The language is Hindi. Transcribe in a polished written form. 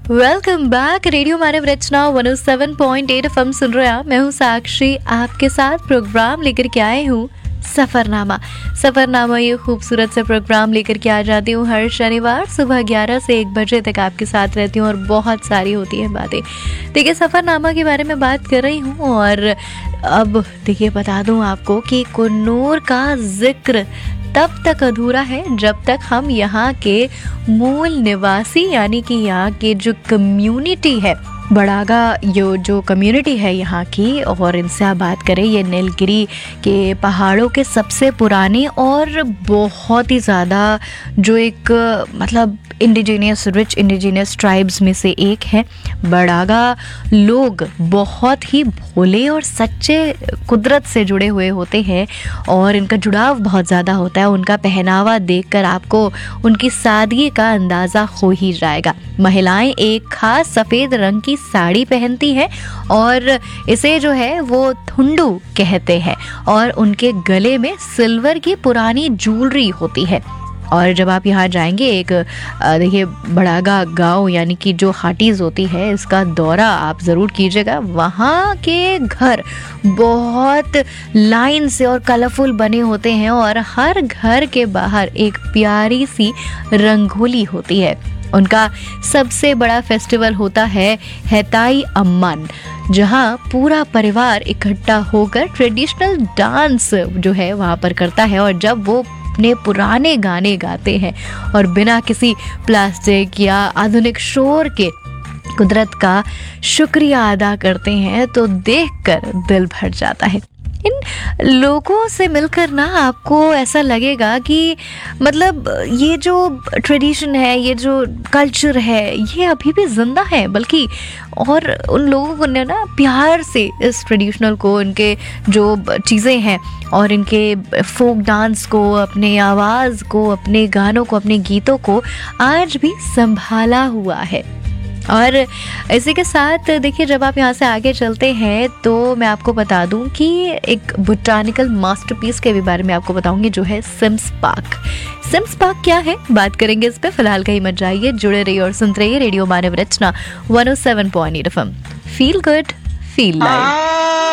Welcome back. रेडियो मानव रचना 107.8 एफएम सुन रहे हैं आप। मैं हूँ साक्षी, आपके साथ प्रोग्राम लेकर के आए हूँ सफरनामा। ये खूबसूरत से प्रोग्राम लेकर के आ जाती हूँ हर शनिवार सुबह 11 से 1 बजे तक आपके साथ रहती हूँ और बहुत सारी होती हैं बातें। देखिए, सफरनामा के बारे में बात कर रही हूँ और अब देखिए बता दूँ आपको कि कुन्नूर का जिक्र तब तक अधूरा है जब तक हम यहाँ के मूल निवासी यानी कि यहाँ के जो कम्युनिटी है, बड़ागा जो कम्युनिटी है यहाँ की, और इनसे आप बात करें, ये नीलगिरी के पहाड़ों के सबसे पुराने और बहुत ही ज़्यादा जो एक मतलब रिच इंडिजीनियस ट्राइब्स में से एक है। बड़ागा लोग बहुत ही भोले और सच्चे कुदरत से जुड़े हुए होते हैं और इनका जुड़ाव बहुत ज़्यादा होता है। उनका पहनावा देखकर आपको उनकी सादगी का अंदाज़ा हो ही जाएगा। महिलाएं एक खास सफ़ेद रंग की साड़ी पहनती हैं और इसे जो है वो थुंडू कहते हैं और उनके गले में सिल्वर की पुरानी ज्वेलरी होती है। और जब आप यहाँ जाएंगे, एक देखिए बड़ागा गांव यानी कि जो हाटीज होती है, इसका दौरा आप ज़रूर कीजिएगा। वहाँ के घर बहुत लाइन से और कलरफुल बने होते हैं और हर घर के बाहर एक प्यारी सी रंगोली होती है। उनका सबसे बड़ा फेस्टिवल होता है हेताई अम्मन, जहाँ पूरा परिवार इकट्ठा होकर ट्रेडिशनल डांस जो है वहाँ पर करता है। और जब वो अपने पुराने गाने गाते हैं और बिना किसी प्लास्टिक या आधुनिक शोर के कुदरत का शुक्रिया अदा करते हैं, तो देखकर दिल भर जाता है। इन लोगों से मिलकर ना आपको ऐसा लगेगा कि मतलब ये जो ट्रेडिशन है, ये जो कल्चर है, ये अभी भी जिंदा है, बल्कि और उन लोगों को ना प्यार से इस ट्रेडिशनल को, इनके जो चीज़ें हैं और इनके फोक डांस को, अपने आवाज़ को, अपने गानों को, अपने गीतों को आज भी संभाला हुआ है। और इसी के साथ देखिए, जब आप यहाँ से आगे चलते हैं तो मैं आपको बता दूं कि एक बोटानिकल मास्टरपीस के भी बारे में आपको बताऊंगी, जो है सिम्स पार्क। सिम्स पार्क क्या है, बात करेंगे इस पे। फिलहाल कहीं मत जाइए, जुड़े रहिए और सुनते रहिए रेडियो मानव रचना 107.8 FM. Feel good, feel live.